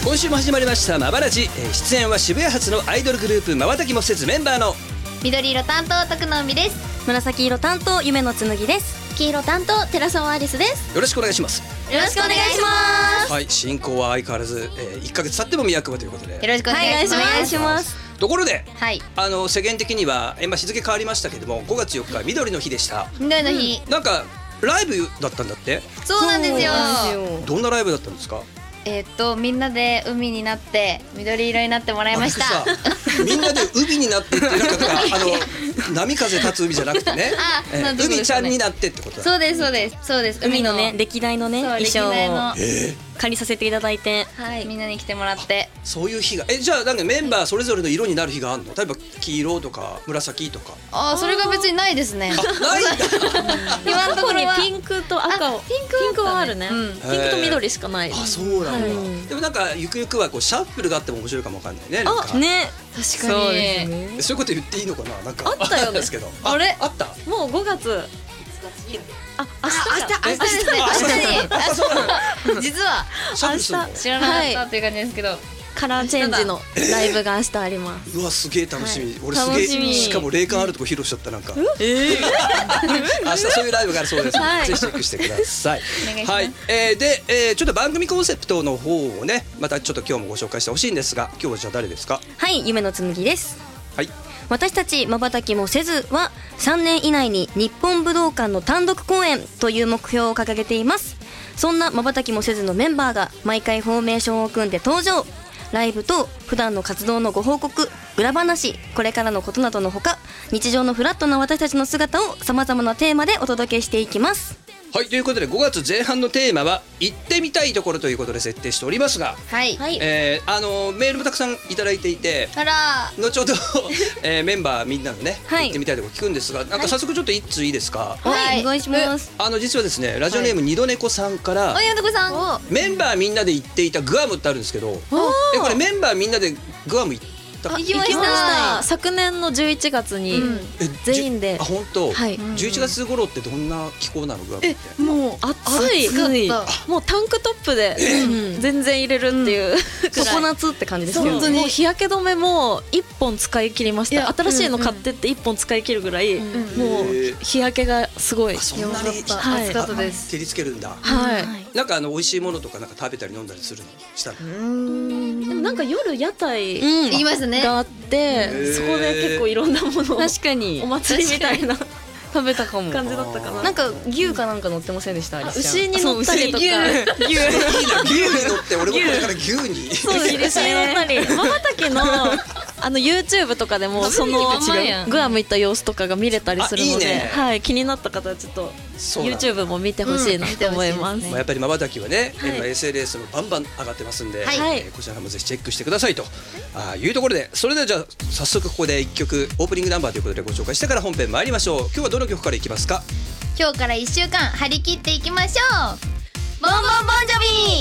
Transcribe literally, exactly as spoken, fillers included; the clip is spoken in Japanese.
今週も始まりましたまばらじ、えー、出演は渋谷発のアイドルグループまばたきもせずメンバーの緑色担当徳野美です。 紫色担当夢の紬です。 黄色担当寺澤アリスです。 よろしくお願いします。 よろしくお願いします。 はい、進行は相変わらず、えー、いっかげつ経っても未役場ということでよろしくお願いします、 はい、お願いします。 ところで、 はい、 あの世間的には、えーまあ、日付変わりましたけどもごがつよっか緑の日でした。 緑の日、 うん、なんかライブだったんだって。 そうなんですよ。 どんなライブだったんですか？ えー、っとみんなで海になって緑色になってもらいました。 みんなで海になってってなんかあの波風立つ海じゃなくてね、えー、海ちゃんになってってことだ。 そうですそうですそうです。 海のね歴代のね衣装をえー、 借りさせていただいて、 はい、みんなに来てもらって。 そういう日がえじゃあなんかメンバーそれぞれの色になる日があるの？例えば黄色とか紫とか。 ああそれが別にないですね。 あないんだ。 今のところにピンクと赤をピンク、 ピンクはあるね、 うん、 ピンクと緑しかない。 あそうなんだ、 はい、 でもなんかゆくゆくはこうシャッフルがあっても面白いかもわかんないね。なんかあね確かにそうですね。 そういうこと言っていいのかな。なんかあったよね。 ですけどあれあったもうごがつあ明日明日ですね。明日に実は明日知らなかったっていう感じですけど、 カラーチェンジのライブが明日あります。 うわすげえ楽しみ、はい、俺すげえしかも霊感あるとこ披露しちゃったなんか、えー、明日そういうライブがあるそうです、はい、ぜひチェックしてください。はい、えー、で、えー、ちょっと番組コンセプトの方をねまたちょっと今日もご紹介してほしいんですが、今日はじゃあ誰ですか？ はい夢の紬です。 はい、 私たちまばたきもせずはさんねん以内に日本武道館の単独公演という目標を掲げています。そんなまばたきもせずのメンバーが毎回フォーメーションを組んで登場。ライブと普段の活動のご報告、裏話、これからのことなどのほか、日常のフラットな私たちの姿をさまざまなテーマでお届けしていきます。 はい、ということでごがつぜん半のテーマは行ってみたいところということで設定しておりますが、 はい、 えー、あのメールもたくさんいただいていて、 あら後ほど、えー、メンバーみんなのね、 はい、 行ってみたいところ聞くんですが、なんか早速ちょっと一通いいですか？ はい、お願いします。 あの実はですねラジオネーム二度猫さんから、 おやどこさんメンバーみんなで行っていたグアムってあるんですけど、えこれメンバーみんなでグアム行った行きました。 昨年のじゅういちがつに全員で、 あ本当、 はい、 じゅういちがつ頃ってどんな気候なのグアムって？ えもう暑い、もうタンクトップで全然入れるっていう、常夏って感じですよ。 本当に日焼け止めもいっぽん使い切りました。新しいの買ってっていっぽん使い切るぐらい、もう日焼けがすごい。 そんなに暑かったです。 照りつけるんだ。 はい。 なんかあの美味しいものとかなんか食べたり飲んだりするのしたの？ でもなんか夜屋台言いますねがあって、そこで結構いろんなものを確かにお祭りみたいな食べたかも感じだったかな。 なんか牛かなんか乗ってませんでした？ 牛に乗ったりとか、 牛牛に乗って俺もこれから牛にそうですね。乗ったりまばたきのあの YouTube とかでもそのグアム行った様子とかが見れたりするので、はい、気になった方はちょっと YouTube も見てほしいなと思います。 やっぱりまばたきはね、今 エスエヌエス もバンバン上がってますんで、こちらもぜひチェックしてくださいというところで、それではじゃあ早速ここでいっきょくオープニングナンバーということでご紹介してから本編参りましょう。今日はどの曲からいきますか？ 今日からいっしゅうかん張り切っていきましょう。ボンボンボンジョビー。